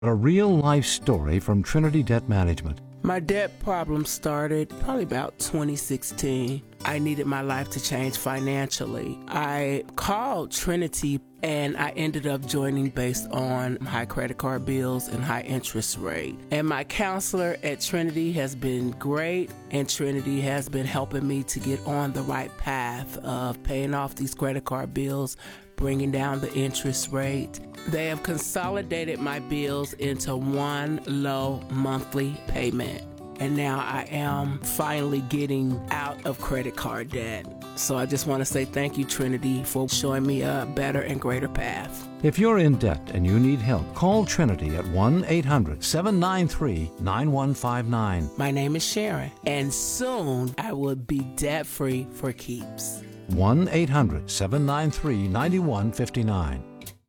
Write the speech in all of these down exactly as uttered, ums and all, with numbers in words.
A real-life story from Trinity Debt Management. My debt problem started probably about twenty sixteen. I needed my life to change financially. I called Trinity and I ended up joining based on high credit card bills and high interest rate. And my counselor at Trinity has been great, and Trinity has been helping me to get on the right path of paying off these credit card bills, bringing down the interest rate. They have consolidated my bills into one low monthly payment. And now I am finally getting out of credit card debt. So I just want to say thank you, Trinity, for showing me a better and greater path. If you're in debt and you need help, call Trinity at one eight hundred seven nine three nine one five nine. My name is Sharon, and soon I will be debt-free for keeps. one eight hundred seven nine three nine one five nine.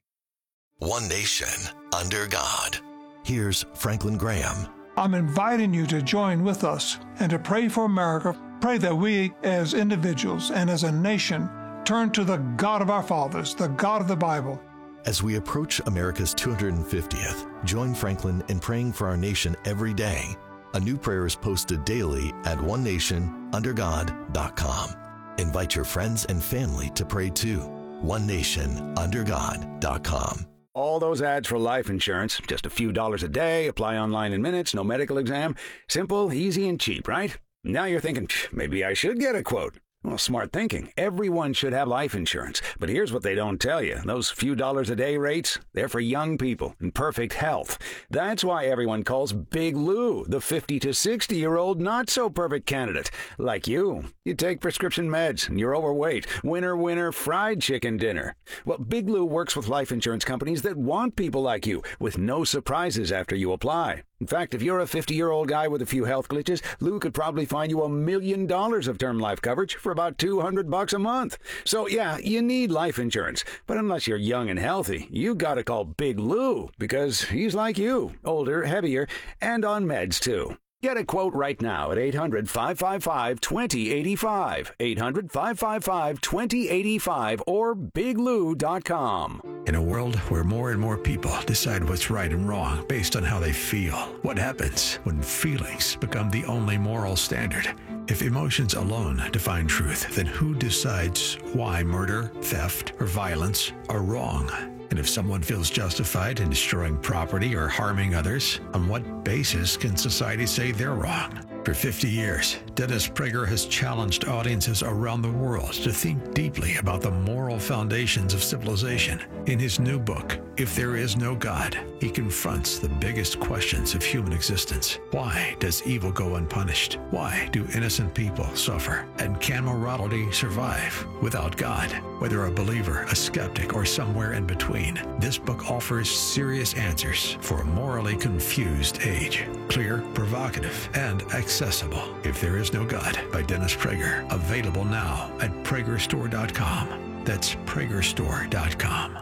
One nation under God. Here's Franklin Graham. I'm inviting you to join with us and to pray for America. Pray that we as individuals and as a nation turn to the God of our fathers, the God of the Bible. As we approach America's two hundred fiftieth, join Franklin in praying for our nation every day. A new prayer is posted daily at one nation under god dot com. Invite your friends and family to pray too. one nation under god dot com. All those ads for life insurance, just a few dollars a day, apply online in minutes, no medical exam. Simple, easy, and cheap, right? Now you're thinking, maybe I should get a quote. Well, smart thinking. Everyone should have life insurance. But here's what they don't tell you. Those few dollars a day rates, they're for young people in perfect health. That's why everyone calls Big Lou the fifty to sixty-year-old not-so-perfect candidate. Like you. You take prescription meds and you're overweight. Winner, winner, fried chicken dinner. Well, Big Lou works with life insurance companies that want people like you, with no surprises after you apply. In fact, if you're a fifty-year-old guy with a few health glitches, Lou could probably find you a million dollars of term life coverage for about two hundred bucks a month. So yeah, you need life insurance. But unless you're young and healthy, you gotta call Big Lou, because he's like you, older, heavier, and on meds too. Get a quote right now at eight hundred five five five two zero eight five, eight hundred five five five two zero eight five, or big lou dot com. In a world where more and more people decide what's right and wrong based on how they feel, what happens when feelings become the only moral standard? If emotions alone define truth, then who decides why murder, theft, or violence are wrong? And if someone feels justified in destroying property or harming others, on what basis can society say they're wrong? For fifty years, Dennis Prager has challenged audiences around the world to think deeply about the moral foundations of civilization. In his new book, If There Is No God, he confronts the biggest questions of human existence. Why does evil go unpunished? Why do innocent people suffer? And can morality survive without God? Whether a believer, a skeptic, or somewhere in between, this book offers serious answers for a morally confused age. Clear, provocative, and accessible. If There Is No God by Dennis Prager. Available now at prager store dot com. That's prager store dot com.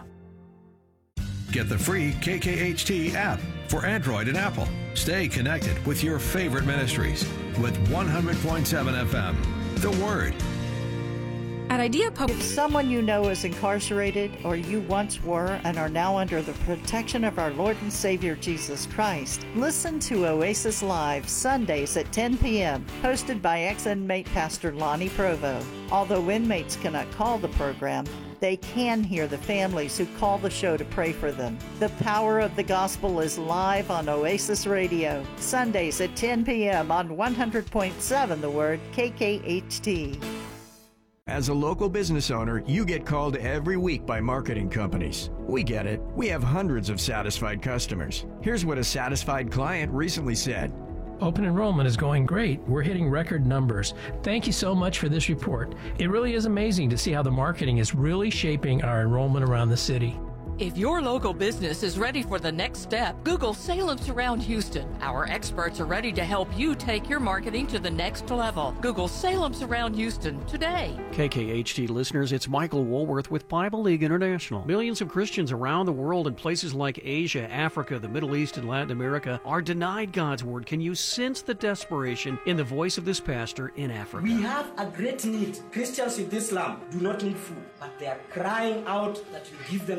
Get the free K K H T app for Android and Apple. Stay connected with your favorite ministries with one hundred point seven F M. The Word. At Idea Public. If someone you know is incarcerated, or you once were and are now under the protection of our Lord and Savior Jesus Christ, listen to Oasis Live Sundays at ten p.m., hosted by ex-inmate Pastor Lonnie Provo. Although inmates cannot call the program, they can hear the families who call the show to pray for them. The power of the gospel is live on Oasis Radio, Sundays at ten p.m. on one hundred point seven The Word, K K H T. As a local business owner, you get called every week by marketing companies. We get it. We have hundreds of satisfied customers. Here's what a satisfied client recently said. Open enrollment is going great. We're hitting record numbers. Thank you so much for this report. It really is amazing to see how the marketing is really shaping our enrollment around the city. If your local business is ready for the next step, Google Salem Surround Houston. Our experts are ready to help you take your marketing to the next level. Google Salem Surround Houston today. K K H T listeners, it's Michael Woolworth with Bible League International. Millions of Christians around the world in places like Asia, Africa, the Middle East, and Latin America are denied God's Word. Can you sense the desperation in the voice of this pastor in Africa? We have a great need. Christians in Islam do not need food, but they are crying out that we give them the Word of God.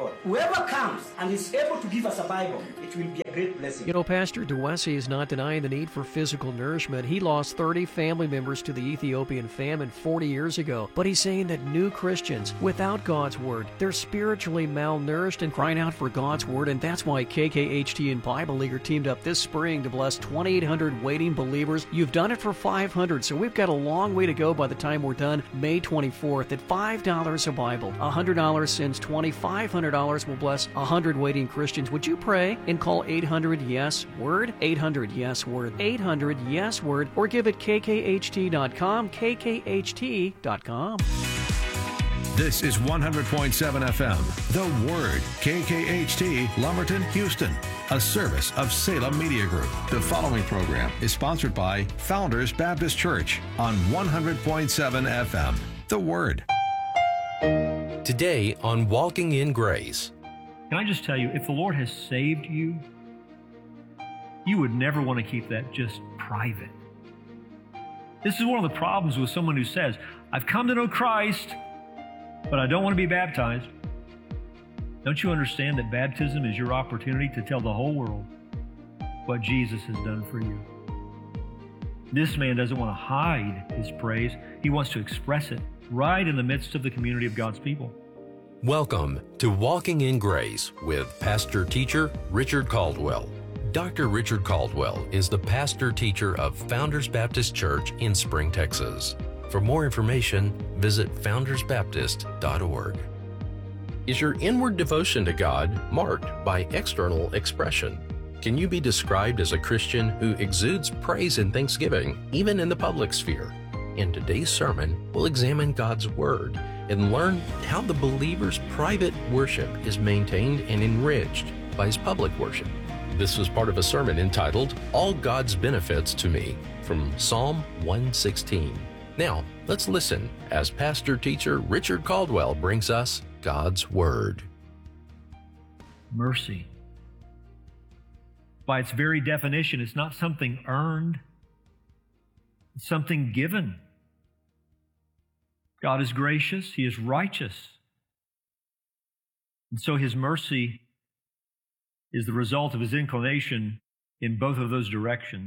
God. Whoever comes and is able to give us a Bible, it will be a great blessing. You know, Pastor Duwesi is not denying the need for physical nourishment. He lost thirty family members to the Ethiopian famine forty years ago. But he's saying that new Christians, without God's Word, they're spiritually malnourished and crying out for God's Word. And that's why K K H T and Bible League are teamed up this spring to bless twenty-eight hundred waiting believers. You've done it for five hundred, so we've got a long way to go by the time we're done May twenty-fourth at five dollars a Bible. one hundred dollars sends twenty, five hundred dollars will bless one hundred waiting Christians. Would you pray and call eight hundred yes word, eight hundred yes word, eight hundred yes word, or give it K K H T dot com, K K H T dot com. This is one hundred point seven F M, The Word, K K H T, Lumberton, Houston, a service of Salem Media Group. The following program is sponsored by Founders Baptist Church on one hundred point seven F M, The Word. Today on Walking in Grace. Can I just tell you, if the Lord has saved you, you would never want to keep that just private. This is one of the problems with someone who says, I've come to know Christ, but I don't want to be baptized. Don't you understand that baptism is your opportunity to tell the whole world what Jesus has done for you? This man doesn't want to hide his praise. He wants to express it right in the midst of the community of God's people. Welcome to Walking in Grace with pastor teacher Richard Caldwell. Doctor Richard Caldwell is the pastor teacher of Founders Baptist Church in Spring, Texas. For more information, visit founders baptist dot org. Is your inward devotion to God marked by external expression? Can you be described as a Christian who exudes praise and thanksgiving, even in the public sphere? In today's sermon, we'll examine God's Word and learn how the believer's private worship is maintained and enriched by his public worship. This was part of a sermon entitled, All God's Benefits to Me, from Psalm one sixteen. Now, let's listen as pastor teacher Richard Caldwell brings us God's Word. Mercy. By its very definition, it's not something earned. It's something given. God is gracious. He is righteous. And so His mercy is the result of His inclination in both of those directions.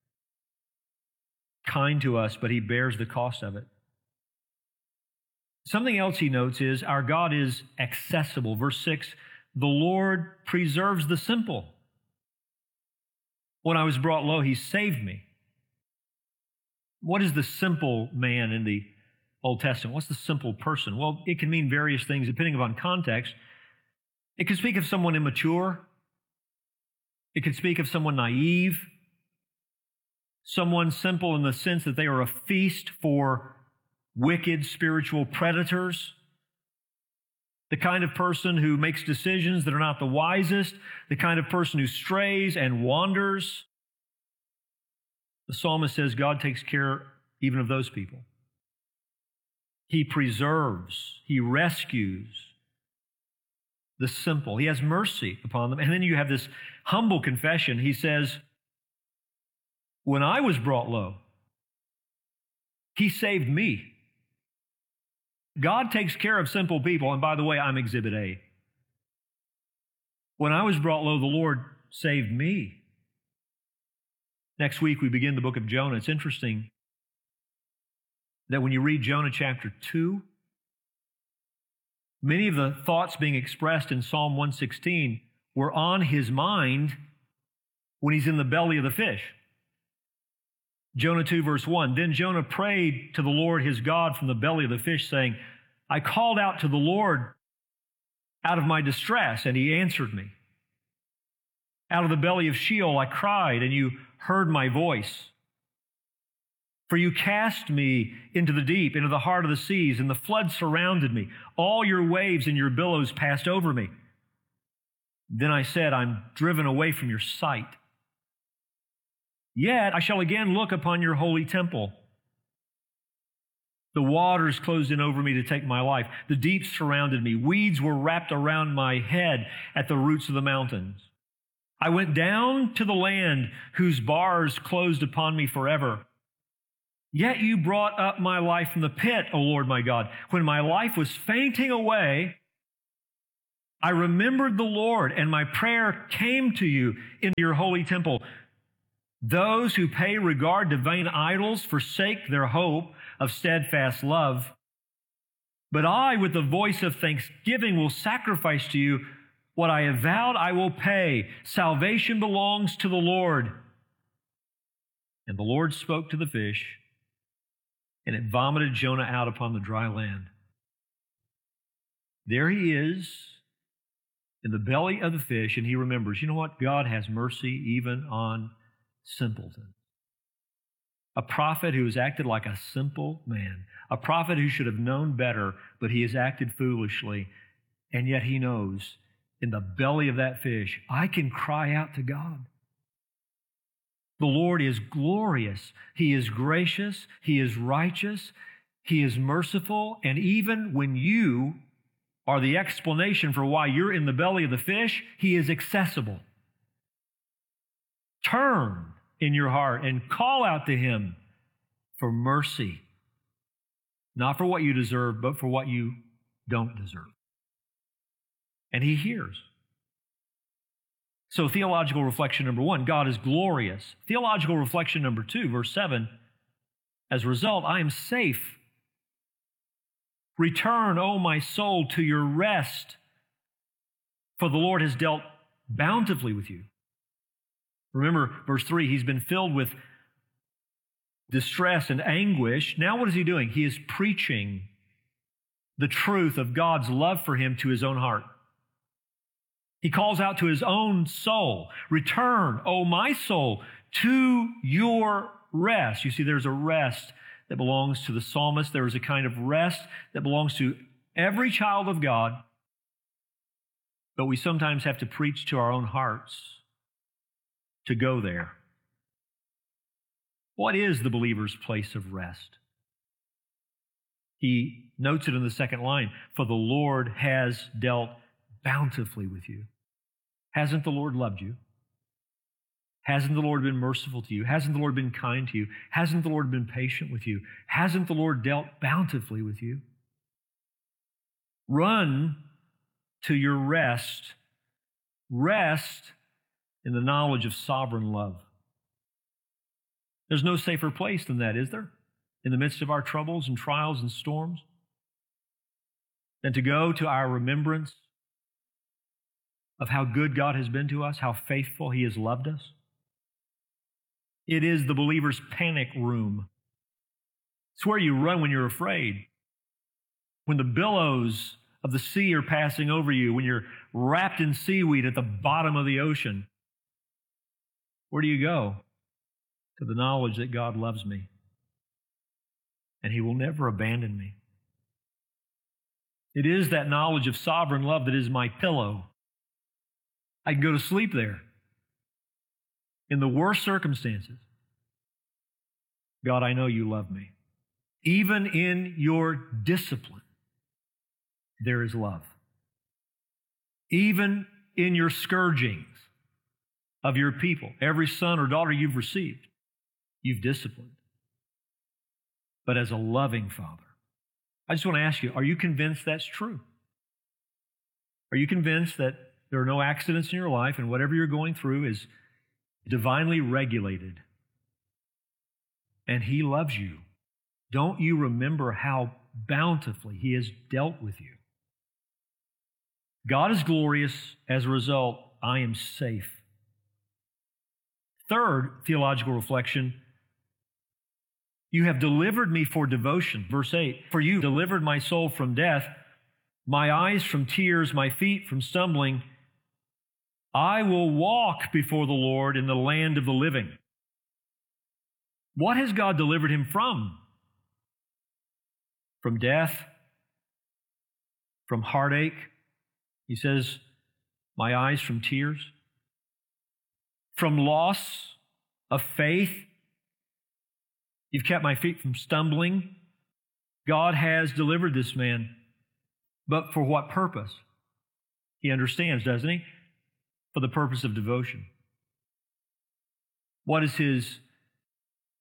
Kind to us, but He bears the cost of it. Something else He notes is our God is accessible. Verse six, the Lord preserves the simple. When I was brought low, He saved me. What is the simple man in the Old Testament? What's the simple person? Well, it can mean various things depending upon context. It can speak of someone immature. It can speak of someone naive. Someone simple in the sense that they are a feast for wicked spiritual predators. The kind of person who makes decisions that are not the wisest. The kind of person who strays and wanders. The psalmist says God takes care even of those people. He preserves, He rescues the simple. He has mercy upon them. And then you have this humble confession. He says, when I was brought low, He saved me. God takes care of simple people. And by the way, I'm Exhibit A. When I was brought low, the Lord saved me. Next week, we begin the book of Jonah. It's interesting that when you read Jonah chapter two, many of the thoughts being expressed in Psalm one sixteen were on his mind when he's in the belly of the fish. Jonah two, verse one, then Jonah prayed to the Lord his God from the belly of the fish, saying, I called out to the Lord out of my distress, and He answered me. Out of the belly of Sheol I cried, and You heard my voice. For You cast me into the deep, into the heart of the seas, and the flood surrounded me. All Your waves and Your billows passed over me. Then I said, I'm driven away from Your sight. Yet I shall again look upon Your holy temple. The waters closed in over me to take my life. The deep surrounded me. Weeds were wrapped around my head at the roots of the mountains. I went down to the land whose bars closed upon me forever. Yet You brought up my life from the pit, O Lord my God. When my life was fainting away, I remembered the Lord, and my prayer came to you in your holy temple. Those who pay regard to vain idols forsake their hope of steadfast love. But I, with the voice of thanksgiving, will sacrifice to you what I have vowed I will pay. Salvation belongs to the Lord. And the Lord spoke to the fish, and it vomited Jonah out upon the dry land. There he is in the belly of the fish, and he remembers, you know what? God has mercy even on simpletons. A prophet who has acted like a simple man, a prophet who should have known better, but he has acted foolishly, and yet he knows in the belly of that fish, I can cry out to God. The Lord is glorious. He is gracious. He is righteous. He is merciful. And even when you are the explanation for why you're in the belly of the fish, He is accessible. Turn in your heart and call out to Him for mercy. Not for what you deserve, but for what you don't deserve. And He hears. So theological reflection number one, God is glorious. Theological reflection number two, verse seven, as a result, I am safe. Return, O my soul, to your rest, for the Lord has dealt bountifully with you. Remember, verse three, he's been filled with distress and anguish. Now what is he doing? He is preaching the truth of God's love for him to his own heart. He calls out to his own soul, return, O my soul, to your rest. You see, there's a rest that belongs to the psalmist. There is a kind of rest that belongs to every child of God. But we sometimes have to preach to our own hearts to go there. What is the believer's place of rest? He notes it in the second line, for the Lord has dealt bountifully with you. Hasn't the Lord loved you? Hasn't the Lord been merciful to you? Hasn't the Lord been kind to you? Hasn't the Lord been patient with you? Hasn't the Lord dealt bountifully with you? Run to your rest. Rest in the knowledge of sovereign love. There's no safer place than that, is there? In the midst of our troubles and trials and storms, than to go to our remembrance of how good God has been to us, how faithful He has loved us. It is the believer's panic room. It's where you run when you're afraid. When the billows of the sea are passing over you, when you're wrapped in seaweed at the bottom of the ocean, where do you go? To the knowledge that God loves me and He will never abandon me. It is that knowledge of sovereign love that is my pillow. I can go to sleep there. In the worst circumstances, God, I know you love me. Even in your discipline, there is love. Even in your scourgings of your people, every son or daughter you've received, you've disciplined. But as a loving Father, I just want to ask you, are you convinced that's true? Are you convinced that there are no accidents in your life and whatever you're going through is divinely regulated and He loves you? Don't you remember how bountifully He has dealt with you? God is glorious. As a result, I am safe. Third theological reflection, you have delivered me for devotion. Verse eight, for you delivered my soul from death, my eyes from tears, my feet from stumbling. I will walk before the Lord in the land of the living. What has God delivered him from? From death, from heartache. He says, my eyes from tears, from loss of faith. You've kept my feet from stumbling. God has delivered this man. But for what purpose? He understands, doesn't he? For the purpose of devotion. What is his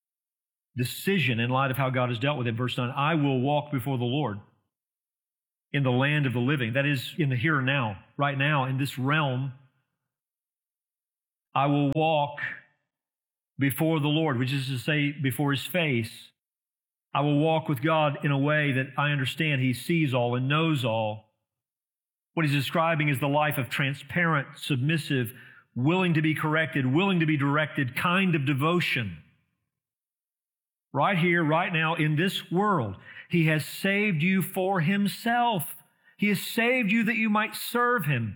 decision in light of how God has dealt with him? Verse nine, I will walk before the Lord in the land of the living. That is, in the here and now, right now, in this realm. I will walk before the Lord, which is to say, before His face. I will walk with God in a way that I understand He sees all and knows all. What He's describing is the life of transparent, submissive, willing to be corrected, willing to be directed kind of devotion. Right here, right now, in this world, He has saved you for Himself. He has saved you that you might serve Him.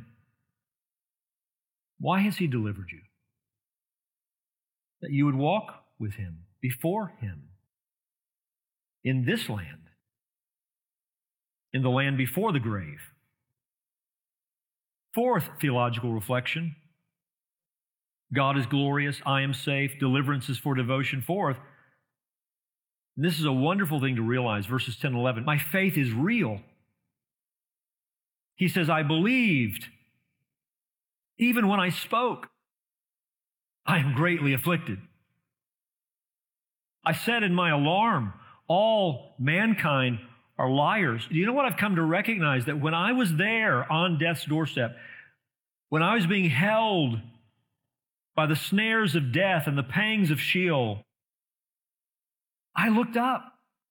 Why has He delivered you? That you would walk with Him, before Him, in this land, in the land before the grave. Fourth theological reflection, God is glorious, I am safe, deliverance is for devotion. Fourth, and this is a wonderful thing to realize, verses ten and eleven, my faith is real. He says, I believed, even when I spoke. I am greatly afflicted. I said in my alarm, all mankind are liars. Do you know what I've come to recognize? That when I was there on death's doorstep, when I was being held by the snares of death and the pangs of Sheol, I looked up.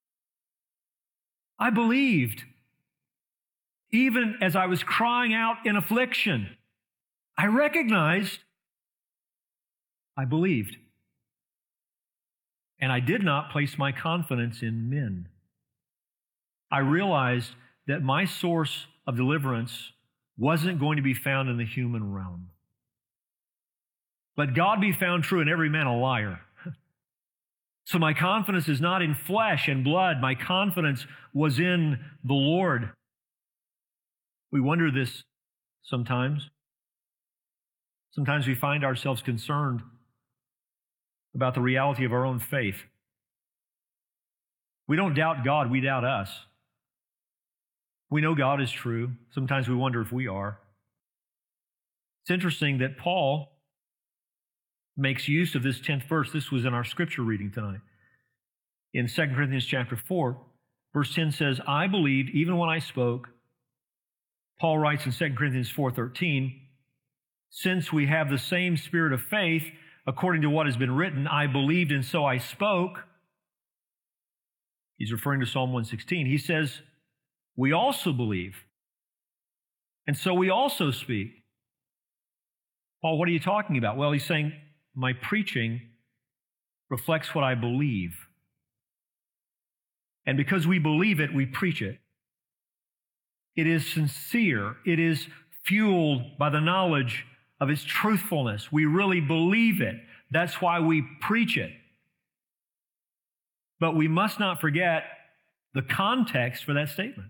I believed. Even as I was crying out in affliction, I recognized I believed. And I did not place my confidence in men. I realized that my source of deliverance wasn't going to be found in the human realm. Let God be found true and every man a liar. So my confidence is not in flesh and blood. My confidence was in the Lord. We wonder this sometimes. Sometimes we find ourselves concerned about the reality of our own faith. We don't doubt God, we doubt us. We know God is true. Sometimes we wonder if we are. It's interesting that Paul makes use of this tenth verse. This was in our scripture reading tonight. In Second Corinthians chapter four, verse ten says, I believed even when I spoke. Paul writes in Second Corinthians four thirteen, since we have the same spirit of faith, according to what has been written, I believed and so I spoke. He's referring to Psalm one sixteen. He says, we also believe, and so we also speak. Paul, what are you talking about? Well, he's saying, my preaching reflects what I believe. And because we believe it, we preach it. It is sincere. It is fueled by the knowledge of its truthfulness. We really believe it. That's why we preach it. But we must not forget the context for that statement.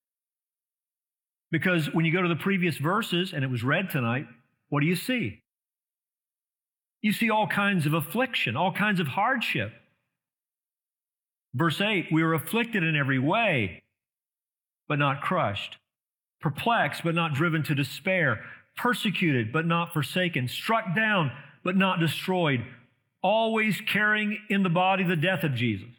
Because when you go to the previous verses, and it was read tonight, what do you see? You see all kinds of affliction, all kinds of hardship. Verse eight, we are afflicted in every way, but not crushed. Perplexed, but not driven to despair. Persecuted, but not forsaken. Struck down, but not destroyed. Always carrying in the body the death of Jesus,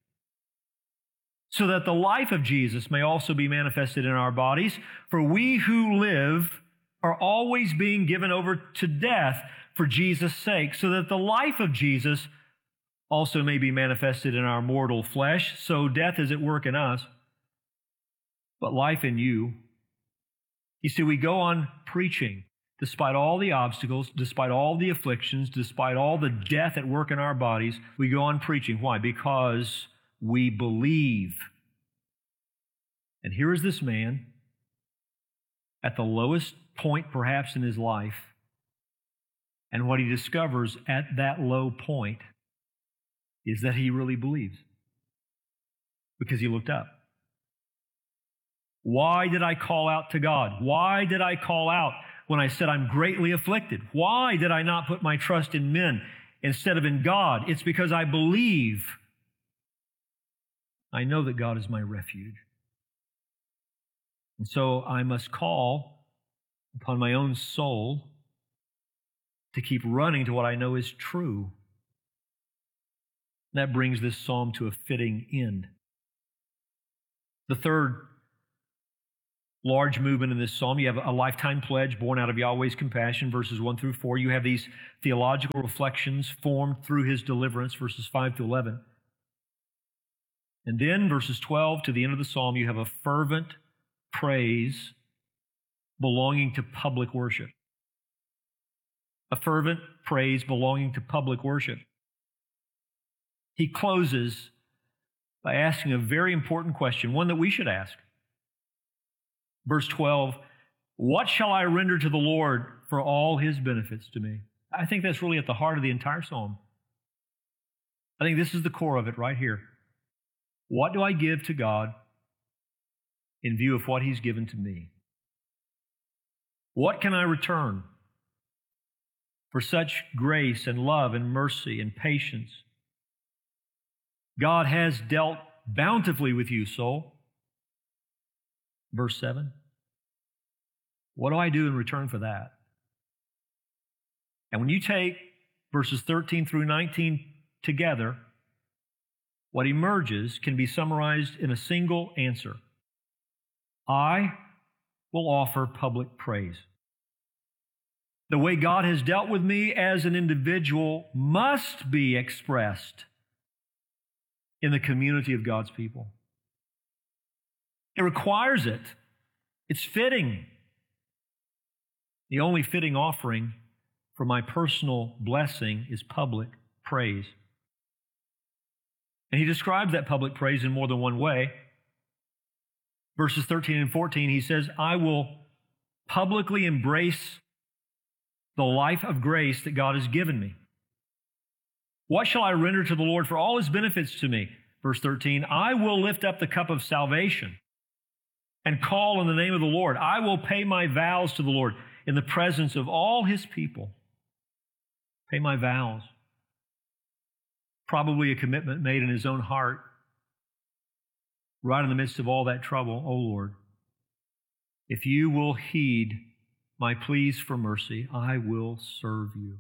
so that the life of Jesus may also be manifested in our bodies. For we who live are always being given over to death for Jesus' sake, so that the life of Jesus also may be manifested in our mortal flesh. So death is at work in us, but life in you. You see, we go on preaching despite all the obstacles, despite all the afflictions, despite all the death at work in our bodies. We go on preaching. Why? Because we believe. And here is this man at the lowest point perhaps in his life. And what he discovers at that low point is that he really believes, because he looked up. Why did I call out to God? Why did I call out when I said I'm greatly afflicted? Why did I not put my trust in men instead of in God? It's because I believe. I know that God is my refuge. And so I must call upon my own soul to keep running to what I know is true. That brings this psalm to a fitting end. The third large movement in this psalm. You have a lifetime pledge born out of Yahweh's compassion, verses one through four. You have these theological reflections formed through his deliverance, verses five to eleven. And then, verses twelve to the end of the psalm, you have a fervent praise belonging to public worship. A fervent praise belonging to public worship. He closes by asking a very important question, one that we should ask. Verse twelve, what shall I render to the Lord for all his benefits to me? I think that's really at the heart of the entire psalm. I think this is the core of it right here. What do I give to God in view of what he's given to me? What can I return for such grace and love and mercy and patience? God has dealt bountifully with you, soul. Verse seven. What do I do in return for that? And when you take verses thirteen through nineteen together, what emerges can be summarized in a single answer. I will offer public praise. The way God has dealt with me as an individual must be expressed in the community of God's people. It requires it. It's fitting. The only fitting offering for my personal blessing is public praise. And he describes that public praise in more than one way. Verses thirteen and fourteen, he says, I will publicly embrace the life of grace that God has given me. What shall I render to the Lord for all his benefits to me? Verse thirteen, I will lift up the cup of salvation and call on the name of the Lord. I will pay my vows to the Lord in the presence of all his people. Pay my vows. Probably a commitment made in his own heart, right in the midst of all that trouble. Oh Lord, if you will heed my pleas for mercy, I will serve you.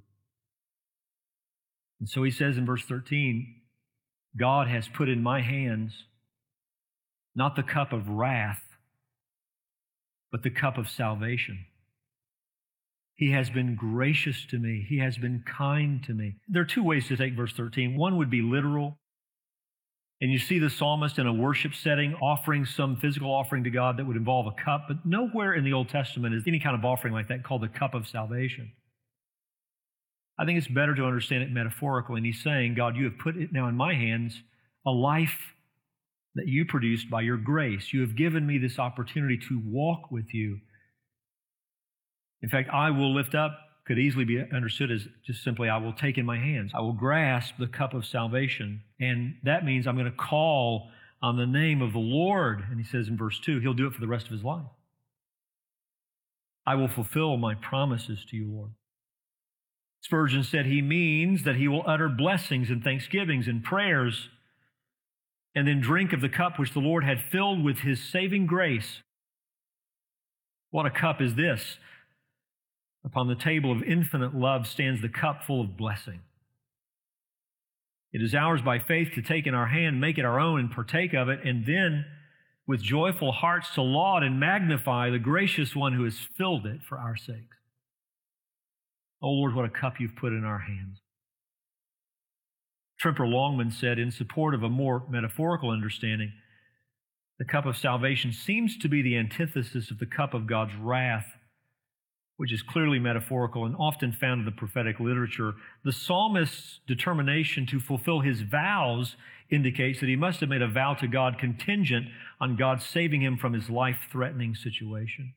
And so he says in verse thirteen, God has put in my hands not the cup of wrath, but the cup of salvation. He has been gracious to me. He has been kind to me. There are two ways to take verse thirteen. One would be literal. And you see the psalmist in a worship setting offering some physical offering to God that would involve a cup, but nowhere in the Old Testament is any kind of offering like that called the cup of salvation. I think it's better to understand it metaphorically. And he's saying, God, you have put it now in my hands, a life that you produced by your grace. You have given me this opportunity to walk with you. In fact, I will lift up could easily be understood as just simply, I will take in my hands. I will grasp the cup of salvation. And that means I'm going to call on the name of the Lord. And he says in verse two, he'll do it for the rest of his life. I will fulfill my promises to you, Lord. Spurgeon said he means that he will utter blessings and thanksgivings and prayers and then drink of the cup which the Lord had filled with his saving grace. What a cup is this? Upon the table of infinite love stands the cup full of blessing. It is ours by faith to take in our hand, make it our own, and partake of it, and then with joyful hearts to laud and magnify the gracious one who has filled it for our sakes. Oh Lord, what a cup you've put in our hands. Tremper Longman said, in support of a more metaphorical understanding, the cup of salvation seems to be the antithesis of the cup of God's wrath, which is clearly metaphorical and often found in the prophetic literature. The psalmist's determination to fulfill his vows indicates that he must have made a vow to God contingent on God saving him from his life-threatening situation.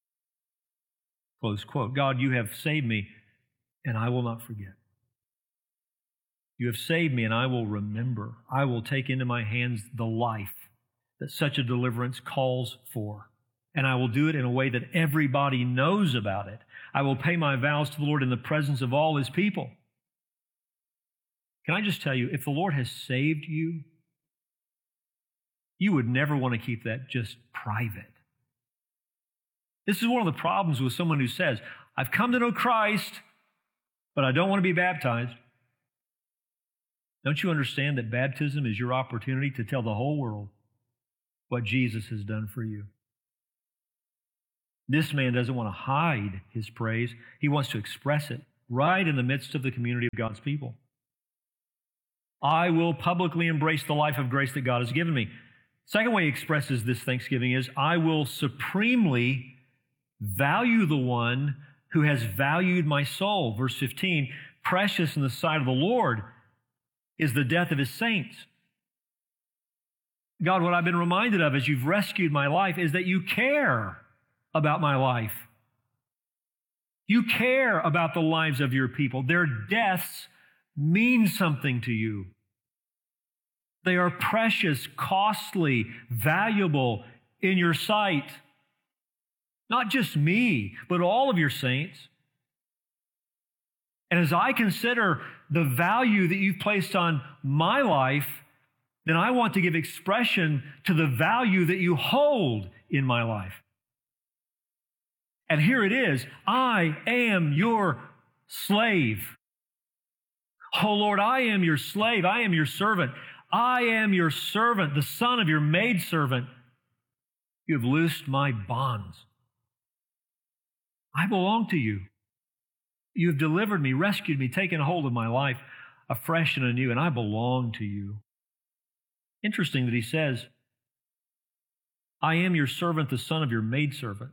Close quote. God, you have saved me, and I will not forget. You have saved me, and I will remember. I will take into my hands the life that such a deliverance calls for. And I will do it in a way that everybody knows about it. I will pay my vows to the Lord in the presence of all his people. Can I just tell you, if the Lord has saved you, you would never want to keep that just private. This is one of the problems with someone who says, I've come to know Christ, but I don't want to be baptized. Don't you understand that baptism is your opportunity to tell the whole world what Jesus has done for you? This man doesn't want to hide his praise. He wants to express it right in the midst of the community of God's people. I will publicly embrace the life of grace that God has given me. Second way he expresses this thanksgiving is, I will supremely value the one who has valued my soul. Verse fifteen, precious in the sight of the Lord is the death of his saints. God, what I've been reminded of as you've rescued my life is that you care about my life. You care about the lives of your people. Their deaths mean something to you. They are precious, costly, valuable in your sight. Not just me, but all of your saints. And as I consider the value that you've placed on my life, then I want to give expression to the value that you hold in my life. And here it is, I am your slave. Oh Lord, I am your slave. I am your servant. I am your servant, the son of your maidservant. You have loosed my bonds. I belong to you. You have delivered me, rescued me, taken hold of my life afresh and anew, and I belong to you. Interesting that he says, I am your servant, the son of your maidservant,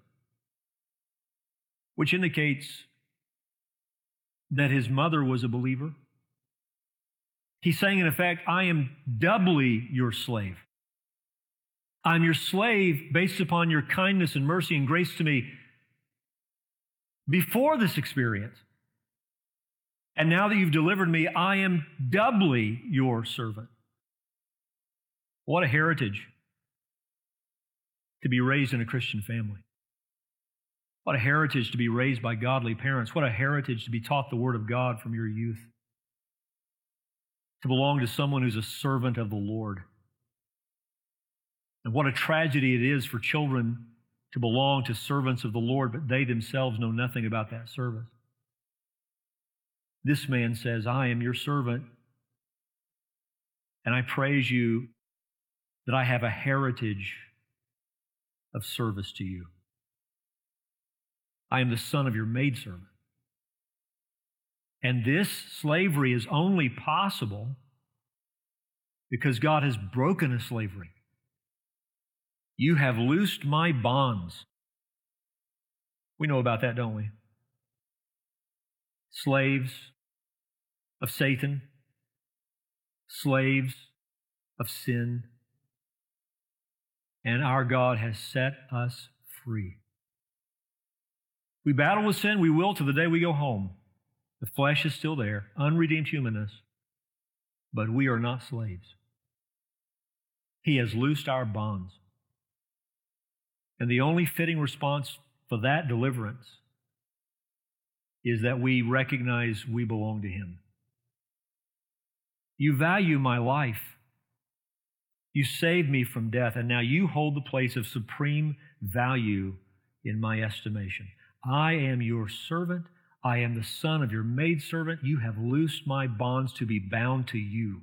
which indicates that his mother was a believer. He's saying, in effect, I am doubly your slave. I'm your slave based upon your kindness and mercy and grace to me before this experience. And now that you've delivered me, I am doubly your servant. What a heritage to be raised in a Christian family. What a heritage to be raised by godly parents. What a heritage to be taught the Word of God from your youth. To belong to someone who's a servant of the Lord. And what a tragedy it is for children to belong to servants of the Lord, but they themselves know nothing about that service. This man says, I am your servant, and I praise you that I have a heritage of service to you. I am the son of your maidservant. And this slavery is only possible because God has broken a slavery. You have loosed my bonds. We know about that, don't we? Slaves of Satan, slaves of sin, and our God has set us free. We battle with sin, we will till the day we go home. The flesh is still there, unredeemed humanness, but we are not slaves. He has loosed our bonds. And the only fitting response for that deliverance is that we recognize we belong to Him. You value my life. You saved me from death, and now you hold the place of supreme value in my estimation. I am your servant. I am the son of your maidservant. You have loosed my bonds to be bound to you.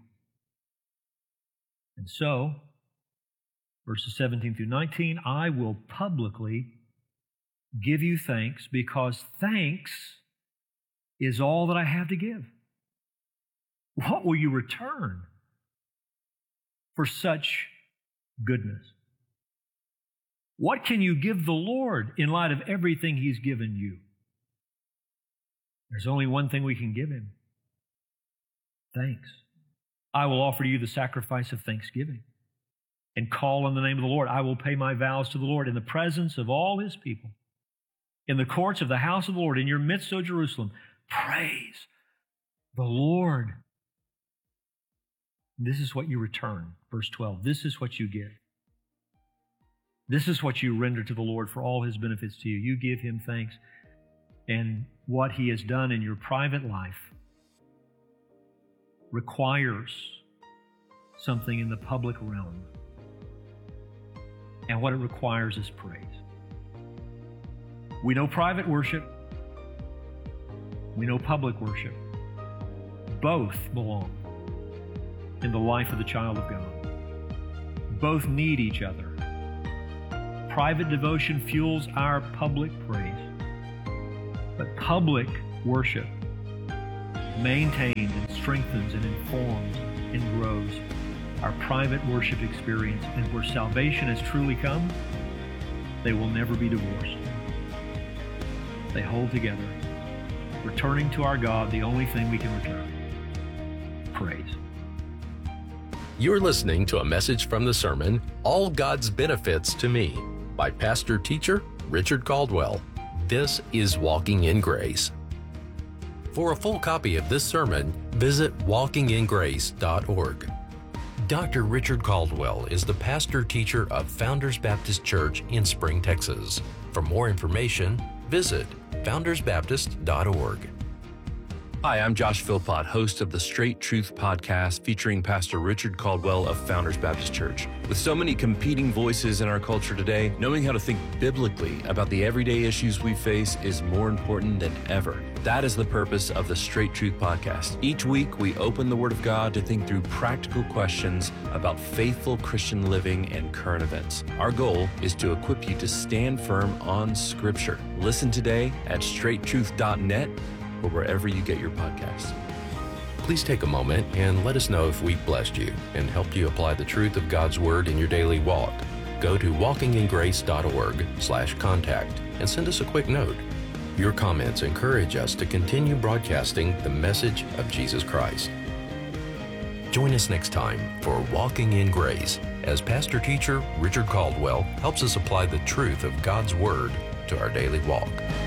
And so, verses seventeen through nineteen, I will publicly give you thanks because thanks is all that I have to give. What will you return for such goodness? What can you give the Lord in light of everything He's given you? There's only one thing we can give Him. Thanks. I will offer to you the sacrifice of thanksgiving and call on the name of the Lord. I will pay my vows to the Lord in the presence of all His people, in the courts of the house of the Lord, in your midst, O Jerusalem. Praise the Lord. This is what you return. Verse twelve, this is what you give. This is what you render to the Lord for all His benefits to you. You give Him thanks. And what He has done in your private life requires something in the public realm. And what it requires is praise. We know private worship. We know public worship. Both belong in the life of the child of God. Both need each other. Private devotion fuels our public praise. But public worship maintains and strengthens and informs and grows our private worship experience. And where salvation has truly come, they will never be divorced. They hold together, returning to our God the only thing we can return: praise. You're listening to a message from the sermon, All God's Benefits to Me, by pastor teacher Richard Caldwell. This is Walking in Grace. For a full copy of this sermon, visit walking in grace dot org. Doctor Richard Caldwell is the pastor teacher of Founders Baptist Church in Spring, Texas. For more information, visit founders baptist dot org. Hi, I'm Josh Philpott, host of the Straight Truth podcast featuring Pastor Richard Caldwell of Founders Baptist Church. With so many competing voices in our culture today, knowing how to think biblically about the everyday issues we face is more important than ever. That is the purpose of the Straight Truth podcast. Each week, we open the Word of God to think through practical questions about faithful Christian living and current events. Our goal is to equip you to stand firm on Scripture. Listen today at straight truth dot net or wherever you get your podcasts. Please take a moment and let us know if we blessed you and helped you apply the truth of God's Word in your daily walk. Go to walking in grace dot org slash contact and send us a quick note. Your comments encourage us to continue broadcasting the message of Jesus Christ. Join us next time for Walking in Grace as pastor teacher Richard Caldwell helps us apply the truth of God's Word to our daily walk.